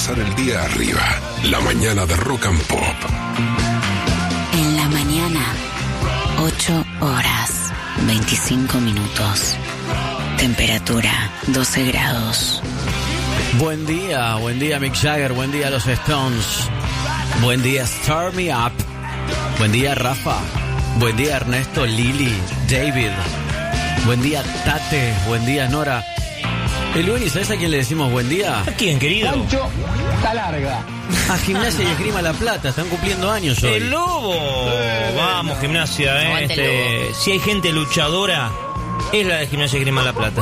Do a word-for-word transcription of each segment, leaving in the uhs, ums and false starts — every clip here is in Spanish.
empezar el día arriba. La mañana de Rock and Pop. En la mañana, ocho horas, veinticinco minutos. Temperatura, doce grados. Buen día, buen día Mick Jagger, buen día los Stones. Buen día Start Me Up. Buen día Rafa. Buen día Ernesto, Lili, David. Buen día Tate, buen día Nora. El Luis, ¿sabes a quién le decimos buen día? ¿A quién, querido? Pancho Talarga. A Gimnasia y Esgrima La Plata, están cumpliendo años hoy. ¡El Lobo! Eh, Vamos, Gimnasia, eh. Este, si hay gente luchadora, es la de Gimnasia y Esgrima La Plata.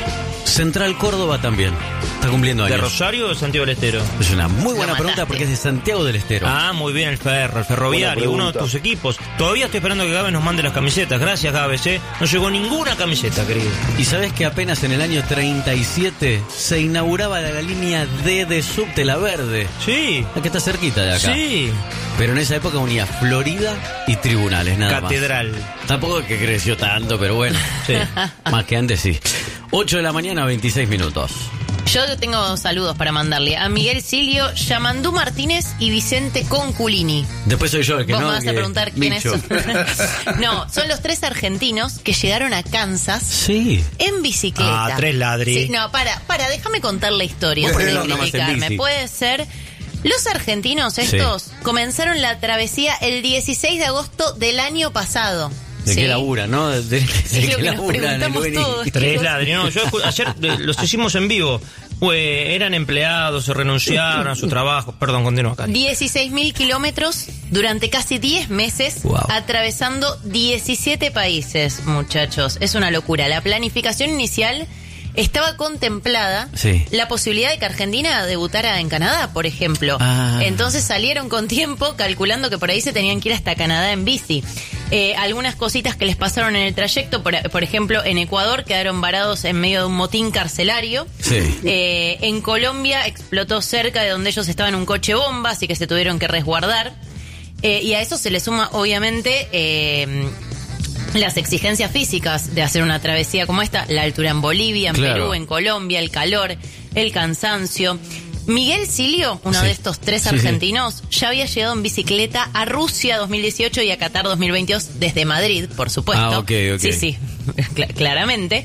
Central Córdoba también está cumpliendo años. ¿De Rosario o de Santiago del Estero? Es una muy buena pregunta porque es de Santiago del Estero. Ah, muy bien, el Ferro, el Ferroviario, uno de tus equipos. Todavía estoy esperando que Gávez nos mande las camisetas. Gracias, Gávez, ¿eh? No llegó ninguna camiseta, querido. Y sabes que apenas en el año treinta y siete se inauguraba la línea D de Subte, la verde. Sí. La que está cerquita de acá. Sí. Pero en esa época unía Florida y Tribunales, nada Catedral. más. Catedral. Tampoco es que creció tanto, pero bueno. Sí. Más que antes, sí. ocho de la mañana, veintiséis minutos. Yo tengo saludos para mandarle a Miguel Silio, Yamandú Martínez y Vicente Conculini. Después soy yo el que Vos no. me vas que... a preguntar quiénes Micho. son. No, son los tres argentinos que llegaron a Kansas. Sí. En bicicleta. Ah, tres ladri. Sí, no, para, para, déjame contar la historia. Bueno, Antes de no, criticarme. Puede ser. Los argentinos estos sí. comenzaron la travesía el dieciséis de agosto del año pasado. ¿De ¿sí? qué labura, no? De, de, de es lo que que nos preguntamos todos. Tres ladri, no, yo ayer los hicimos en vivo. Pues eran empleados, se renunciaron a su trabajo. Perdón, continúa acá. dieciséis mil kilómetros durante casi diez meses, wow. atravesando diecisiete países, muchachos. Es una locura. La planificación inicial estaba contemplada sí. la posibilidad de que Argentina debutara en Canadá, por ejemplo. Ah. Entonces salieron con tiempo, calculando que por ahí se tenían que ir hasta Canadá en bici. Eh, algunas cositas que les pasaron en el trayecto, por, por ejemplo, en Ecuador quedaron varados en medio de un motín carcelario. Sí. Eh, en Colombia explotó cerca de donde ellos estaban un coche bomba, así que se tuvieron que resguardar. Eh, y a eso se le suma, obviamente, eh, las exigencias físicas de hacer una travesía como esta, la altura en Bolivia, en claro. Perú, en Colombia, el calor, el cansancio. Miguel Silio, uno sí. de estos tres sí, argentinos, sí. ya había llegado en bicicleta a Rusia dos mil dieciocho y a Qatar dos mil veintidós desde Madrid, por supuesto. Ah, ok, ok. Sí, sí, Cl- claramente.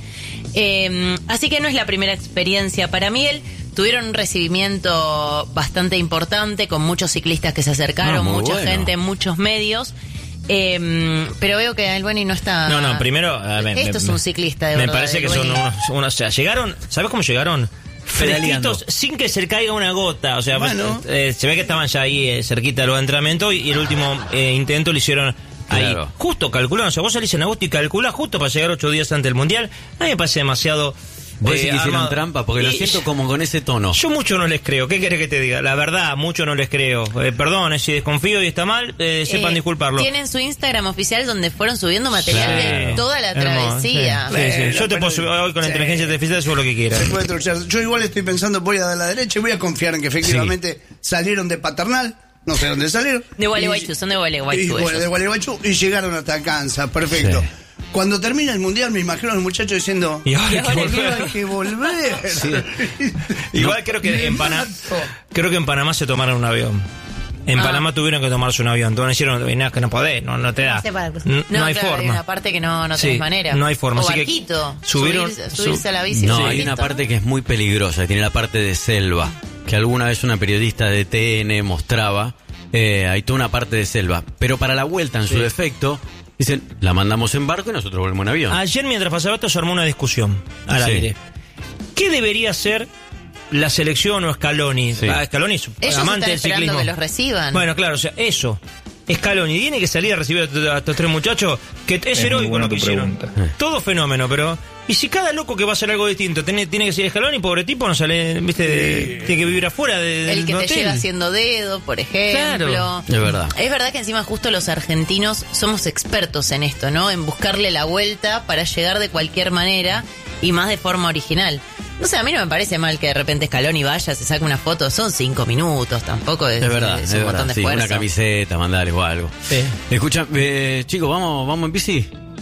Eh, así que no es la primera experiencia para Miguel. Tuvieron un recibimiento bastante importante con muchos ciclistas que se acercaron, no, mucha bueno. gente, muchos medios. Eh, pero veo que el Bueni no está. No, no, primero. A ver, Esto me, es un ciclista de me verdad. Me parece que son unos, unos. O sea, llegaron. ¿Sabes cómo llegaron? Fresquitos, sin que se caiga una gota. O sea, bueno. eh, se ve que estaban ya ahí eh, cerquita de los entrenamientos y, y el último eh, intento lo hicieron ahí. Claro. Justo calcularon. O sea, vos salís en agosto y calculás justo para llegar ocho días antes del mundial. A mí me parece demasiado. Vos eh, sí que hicieron armado. trampa, porque lo siento yo, como con ese tono. Yo mucho no les creo. ¿Qué querés que te diga? La verdad, mucho no les creo. Eh, perdón, si desconfío y está mal, eh, sepan eh, disculparlo. Tienen su Instagram oficial donde fueron subiendo material sí. de toda la Hermoso, travesía. Sí, sí, sí. Yo te puedo subir hoy con sí. inteligencia artificial, subo lo que quieras. Yo igual estoy pensando, voy a dar la derecha y voy a confiar en que efectivamente sí. salieron de Paternal. No sé dónde salieron. De Gualeguaychú, son de Gualeguaychú. Y, de Gualeguaychú y llegaron hasta Kansas, perfecto. Sí. Cuando termina el mundial me imagino a los muchachos diciendo y ahora, ¿y ahora que hay que volver. Sí. Igual no, creo que en Panamá creo que en Panamá se tomaron un avión. En ah. Panamá tuvieron que tomarse un avión. Entonces hicieron que no podés, no, no te da. No, no hay claro, forma. Hay una parte que no, no tenés sí, manera. No hay forma. O Así barquito, que subieron, subir, subirse a la bici. No, sí. hay una parte que es muy peligrosa. Tiene la parte de selva. Que alguna vez una periodista de T N mostraba. Eh, hay toda una parte de selva. Pero para la vuelta, en sí. su defecto, dicen, la mandamos en barco y nosotros volvemos en avión. Ayer, mientras pasaba esto, se armó una discusión al sí. aire. ¿Qué debería hacer la selección o Scaloni? Sí. Ah, Scaloni es Ellos amante del están ciclismo. Que los reciban. Bueno, claro, o sea, eso. Scaloni tiene que salir a recibir a estos tres muchachos, que es, es heroico lo que hicieron. Pregunta. Todo fenómeno, pero... Y si cada loco que va a hacer algo distinto tiene, tiene que ser Scaloni, pobre tipo, no sale, viste, sí. tiene que vivir afuera de, del El que hotel. te lleva haciendo dedo, por ejemplo. Claro. Es verdad. Es verdad que encima justo los argentinos somos expertos en esto, ¿no? En buscarle la vuelta para llegar de cualquier manera y más de forma original. No sé, a mí no me parece mal que de repente Scaloni vaya, se saque una foto, son cinco minutos, tampoco es, es verdad, es es un verdad. montón de sí, esfuerzo. Una camiseta, mandale o algo. Sí. Escucha, eh, chicos, ¿vamos, vamos en bici?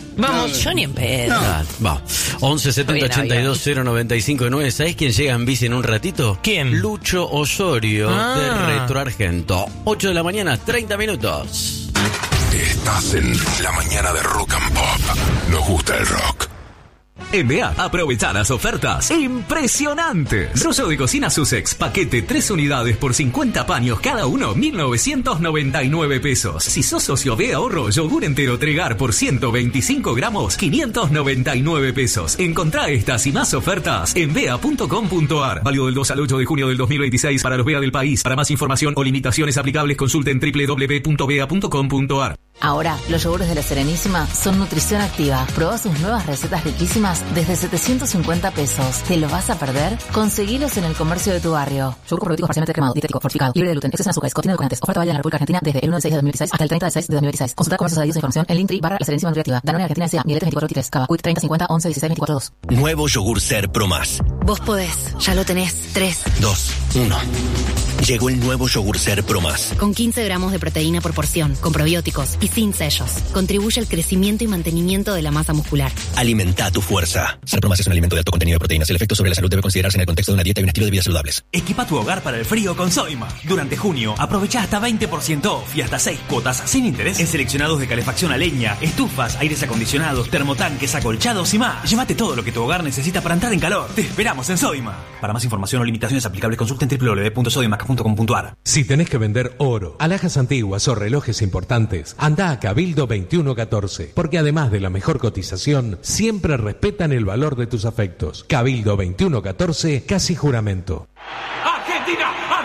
Vamos, no, yo ni en pedo. No. Va. once setenta ochenta y dos cero noventa y cinco nueve. ¿Sabés quién llega en bici en un ratito? ¿Quién? Lucho Osorio, ah. de Retro Argento. ocho de la mañana, treinta minutos. Estás en la mañana de Rock and Pop. Nos gusta el rock. En B A, aprovechá las ofertas impresionantes. Rollo de cocina Sussex, paquete tres unidades por cincuenta paños cada uno, mil novecientos noventa y nueve pesos. Si sos socio de ahorro, yogur entero Tregar por ciento veinticinco gramos, quinientos noventa y nueve pesos. Encontrá estas y más ofertas en bea punto com punto ar. Válido del dos al ocho de junio del dos mil veintiséis para los B A del país. Para más información o limitaciones aplicables, consulten doble u doble u doble u punto bea punto com punto ar. Ahora, los yogures de La Serenísima son nutrición activa. Probá sus nuevas recetas riquísimas desde setecientos cincuenta pesos. ¿Te lo vas a perder? Conseguilos en el comercio de tu barrio. Yogur probiótico parcialmente cremado, dietético, fortificado, libre de gluten, exceso en azúcares, contiene edulcorantes. Oferta válida en la República Argentina desde el uno de seis de dos mil dieciséis hasta el treinta de seis de dos mil veintiséis. Consulta comercios adheridos a información en Linktree barra La Serenísima Nutriactiva. Danone Argentina S A, Miletes veinticuatro veintitrés, Cava, Quick treinta cincuenta once dieciséis veinticuatro dos. Nuevo yogur Ser Pro Más. Vos podés, ya lo tenés. tres, dos, uno. Llegó el nuevo yogur Ser Pro Más. Con quince gramos de proteína por porción, con probióticos y sin sellos. Contribuye al crecimiento y mantenimiento de la masa muscular. Alimenta tu fuerza. Ser Pro Más es un alimento de alto contenido de proteínas. El efecto sobre la salud debe considerarse en el contexto de una dieta y un estilo de vida saludables. Equipa tu hogar para el frío con Soima. Durante junio, aprovecha hasta veinte por ciento off y hasta seis cuotas sin interés en seleccionados de calefacción a leña, estufas, aires acondicionados, termotanques, acolchados y más. Llévate todo lo que tu hogar necesita para entrar en calor. Te esperamos en Soima. Para más información o limitaciones aplicables, consulten doble u doble u doble u punto soimac punto com punto ar. Si tenés que vender oro, alhajas antiguas o relojes importantes, anda a Cabildo veintiuno catorce, porque además de la mejor cotización, siempre respetan el valor de tus afectos. Cabildo veintiuno catorce, casi juramento. ¡Argentina!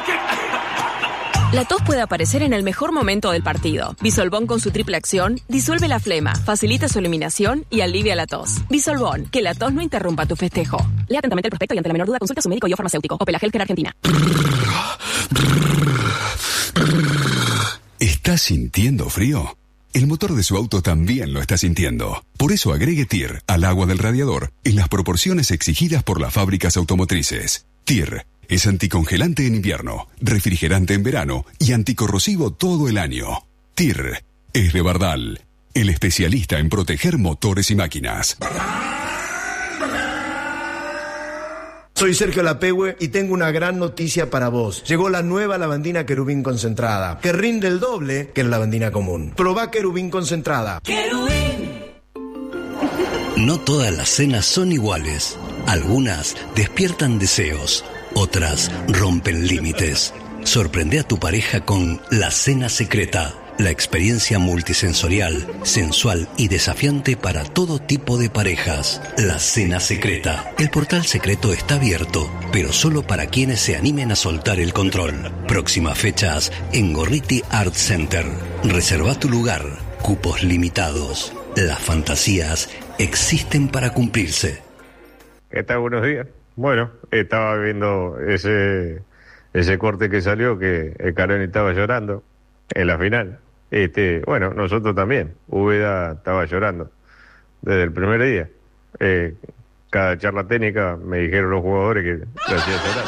¡Argentina! La tos puede aparecer en el mejor momento del partido. Bisolbón con su triple acción disuelve la flema, facilita su eliminación y alivia la tos. Bisolbón, que la tos no interrumpa tu festejo. Lea atentamente el prospecto y ante la menor duda consulta a su médico y o farmacéutico. Opel Healthcare Argentina. ¿Estás sintiendo frío? El motor de su auto también lo está sintiendo. Por eso agregue T I R al agua del radiador en las proporciones exigidas por las fábricas automotrices. T I R es anticongelante en invierno, refrigerante en verano y anticorrosivo todo el año. T I R es de Bardal, el especialista en proteger motores y máquinas. Soy Sergio Lapehue y tengo una gran noticia para vos. Llegó la nueva lavandina Querubín concentrada, que rinde el doble que la lavandina común. Probá Querubín concentrada. ¡Querubín! No todas las cenas son iguales. Algunas despiertan deseos, otras rompen límites. Sorprende a tu pareja con La Cena Secreta. La experiencia multisensorial, sensual y desafiante para todo tipo de parejas. La Cena Secreta. El portal secreto está abierto, pero solo para quienes se animen a soltar el control. Próximas fechas en Gorriti Art Center. Reserva tu lugar. Cupos limitados. Las fantasías existen para cumplirse. ¿Qué tal? Buenos días. Bueno, estaba viendo ese, ese corte que salió que el Caroni estaba llorando en la final. Este, bueno, nosotros también. Úbeda estaba llorando desde el primer día. Eh, cada charla técnica me dijeron los jugadores que lo hacía llorar.